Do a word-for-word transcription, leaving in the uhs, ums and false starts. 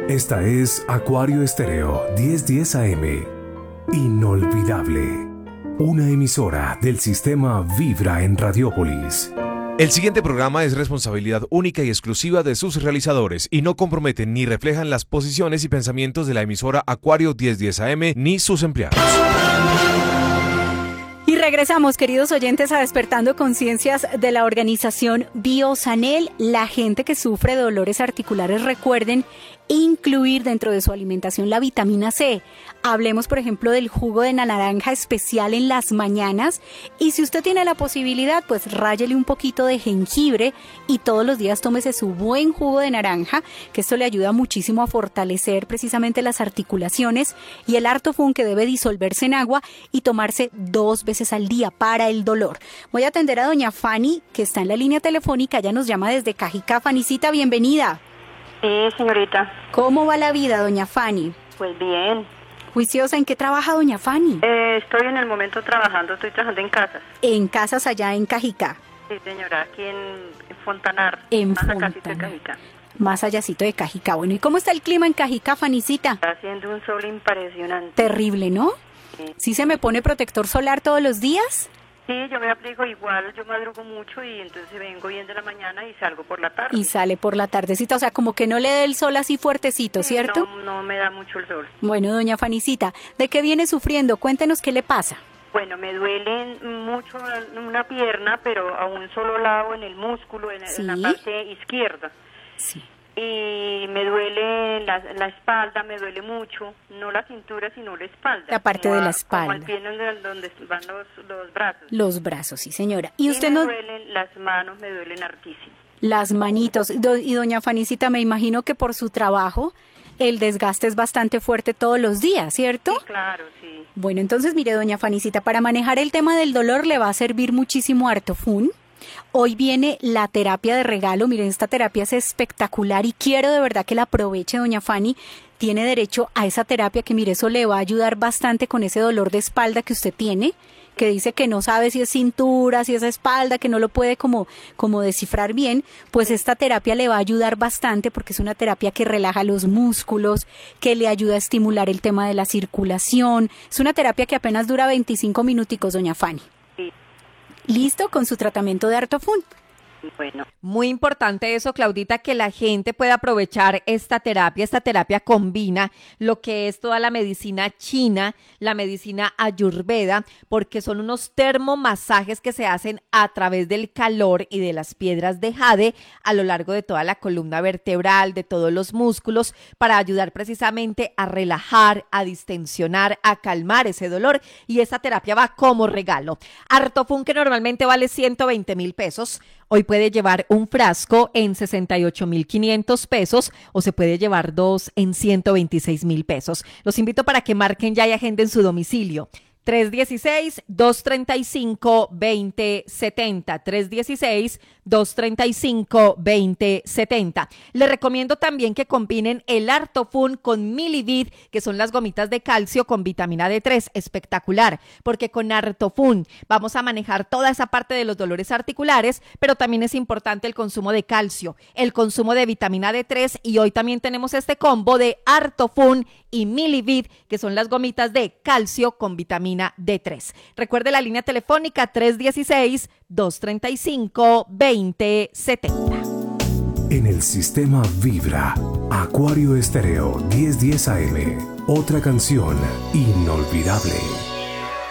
Esta es Acuario Estéreo diez diez A M. Inolvidable. Una emisora del sistema Vibra en Radiópolis. El siguiente programa es responsabilidad única y exclusiva de sus realizadores y no comprometen ni reflejan las posiciones y pensamientos de la emisora Acuario diez diez A M ni sus empleados. Y regresamos, queridos oyentes, a Despertando Conciencias de la organización Biosanel. La gente que sufre dolores articulares, recuerden incluir dentro de su alimentación la vitamina C. Hablemos, por ejemplo, del jugo de naranja especial en las mañanas. Y si usted tiene la posibilidad, pues ráyele un poquito de jengibre y todos los días tómese su buen jugo de naranja, que esto le ayuda muchísimo a fortalecer precisamente las articulaciones. Y el Artofun, que debe disolverse en agua y tomarse dos veces al día para el dolor. Voy a atender a doña Fanny, que está en la línea telefónica. Ella nos llama desde Cajicá. Fanicita, bienvenida. Sí, señorita. ¿Cómo va la vida, doña Fanny? Pues bien. Juiciosa, ¿en qué trabaja doña Fanny? Eh, estoy en el momento trabajando, estoy trabajando en casas. En casas allá en Cajicá. Sí, señora, aquí en, en Fontanar. En más Fontanar. acácito de Cajicá. Más allácito de Cajicá. Bueno, ¿y cómo está el clima en Cajicá, Fanicita? Está haciendo un sol impresionante. Terrible, ¿no? Sí. ¿Sí se me pone protector solar todos los días? Sí, yo me aplico igual, yo madrugo mucho y entonces vengo bien de la mañana y salgo por la tarde. Y sale por la tardecita, o sea, como que no le dé el sol así fuertecito, Sí, ¿cierto? No, no me da mucho el sol. Bueno, doña Fanicita, ¿de qué viene sufriendo? Cuéntenos qué le pasa. Bueno, me duele mucho una pierna, pero a un solo lado en el músculo, en, Sí. en la parte izquierda. Sí. Y me duele la, la espalda, me duele mucho, no la cintura, sino la espalda. La parte como de a- la espalda. Como al pie donde, donde van los, los brazos. Los brazos, sí, señora. Y Y usted me no... duelen las manos, me duelen hartísimo. Las manitos. Do- Y doña Fanicita, me imagino que por su trabajo el desgaste es bastante fuerte todos los días, ¿cierto? Sí, claro, sí. Bueno, entonces mire, doña Fanicita, para manejar el tema del dolor le va a servir muchísimo Artofun. Hoy viene la terapia de regalo. Miren, esta terapia es espectacular y quiero de verdad que la aproveche, doña Fanny. Tiene derecho a esa terapia que, mire, eso le va a ayudar bastante con ese dolor de espalda que usted tiene, que dice que no sabe si es cintura, si es espalda, que no lo puede como, como descifrar bien. Pues esta terapia le va a ayudar bastante porque es una terapia que relaja los músculos, que le ayuda a estimular el tema de la circulación. Es una terapia que apenas dura veinticinco minuticos, doña Fanny. Sí, Listo con su tratamiento de Artofun. bueno. Muy importante eso, Claudita, que la gente pueda aprovechar esta terapia. Esta terapia combina lo que es toda la medicina china, la medicina ayurveda, porque son unos termomasajes que se hacen a través del calor y de las piedras de jade a lo largo de toda la columna vertebral, de todos los músculos, para ayudar precisamente a relajar, a distensionar, a calmar ese dolor. Y esta terapia va como regalo. Artofun, que normalmente vale ciento veinte mil pesos, hoy puede llevar un frasco en sesenta y ocho mil quinientos pesos o se puede llevar dos en ciento veintiséis mil pesos. Los invito para que marquen ya y agenden su domicilio. tres uno seis, dos tres cinco, dos cero siete cero, tres uno seis, dos tres cinco, dos cero siete cero. Les recomiendo también que combinen el Artofun con Milivid, que son las gomitas de calcio con vitamina D tres, espectacular, porque con Artofun vamos a manejar toda esa parte de los dolores articulares, pero también es importante el consumo de calcio, el consumo de vitamina D tres, y hoy también tenemos este combo de Artofun y Milivid, que son las gomitas de calcio con vitamina D tres. Recuerde la línea telefónica tres uno seis, dos tres cinco, dos cero siete cero. En el sistema Vibra, Acuario Estéreo diez diez A M. Otra canción inolvidable.